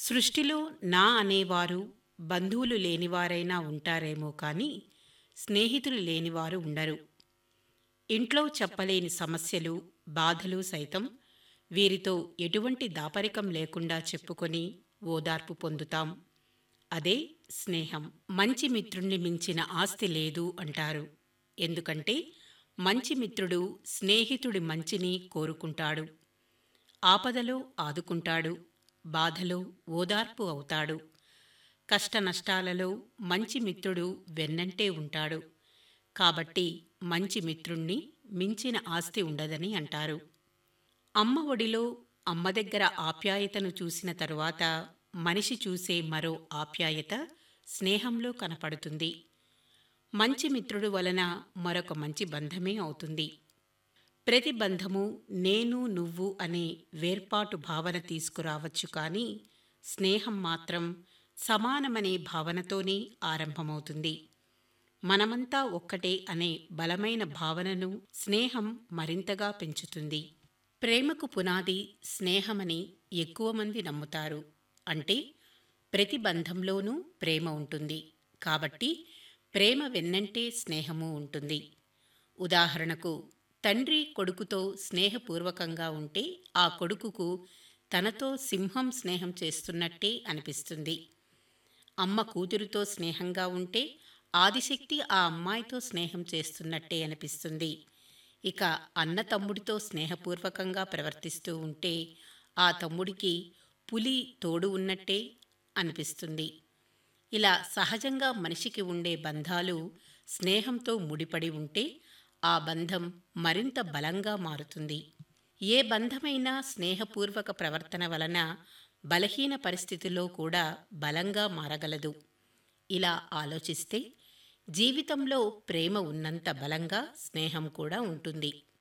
సృష్టిలో నా అనేవారు బంధువులు లేనివారైనా ఉంటారేమో కానీ స్నేహితులు లేనివారు ఉండరు. ఇంట్లో చెప్పలేని సమస్యలు, బాధలు సైతం వీరితో ఎటువంటి దాపరికం లేకుండా చెప్పుకొని ఓదార్పు పొందుతాం. అదే స్నేహం. మంచి మిత్రుణ్ణి మించిన ఆస్తి లేదు అంటారు. ఎందుకంటే మంచి మిత్రుడు స్నేహితుడి మంచిని కోరుకుంటాడు. ఆపదలో ఆదుకుంటాడు, బాధలో ఓదార్పు అవుతాడు. కష్టనష్టాలలో మంచి మిత్రుడు వెన్నంటే ఉంటాడు. కాబట్టి మంచి మిత్రుణ్ణి మించిన ఆస్తి ఉండదని అంటారు. అమ్మ ఒడిలో అమ్మ దగ్గర ఆప్యాయతను చూసిన తరువాత మనిషి చూసే మరో ఆప్యాయత స్నేహంలో కనపడుతుంది. మంచి మిత్రుడు వలన మరొక మంచి బంధమే అవుతుంది. ప్రతి బంధము నేను నువ్వు అనే వేర్పాటు భావన తీసుకురావచ్చు, కానీ స్నేహం మాత్రం సమానమనే భావనతోనే ఆరంభమవుతుంది. మనమంతా ఒక్కటే అనే బలమైన భావనను స్నేహం మరింతగా పెంచుతుంది. ప్రేమకు పునాది స్నేహమని ఎక్కువ మంది నమ్ముతారు. అంటే ప్రతి బంధంలోనూ ప్రేమ ఉంటుంది కాబట్టి ప్రేమ వెన్నంటే స్నేహము ఉంటుంది. ఉదాహరణకు, తండ్రి కొడుకుతో స్నేహపూర్వకంగా ఉంటే ఆ కొడుకుకు తనతో సింహం స్నేహం చేస్తున్నట్టే అనిపిస్తుంది. అమ్మ కూతురుతో స్నేహంగా ఉంటే ఆదిశక్తి ఆ అమ్మాయితో స్నేహం చేస్తున్నట్టే అనిపిస్తుంది. ఇక అన్న తమ్ముడితో స్నేహపూర్వకంగా ప్రవర్తిస్తూ ఉంటే ఆ తమ్ముడికి పులి తోడు ఉన్నట్టే అనిపిస్తుంది. ఇలా సహజంగా మనిషికి ఉండే బంధాలు స్నేహంతో ముడిపడి ఉంటే ఆ బంధం మరింత బలంగా మారుతుంది. ఏ బంధమైనా స్నేహపూర్వక ప్రవర్తన వలన బలహీన పరిస్థితుల్లో కూడా బలంగా మారగలదు. ఇలా ఆలోచిస్తే జీవితంలో ప్రేమ ఉన్నంత బలంగా స్నేహం కూడా ఉంటుంది.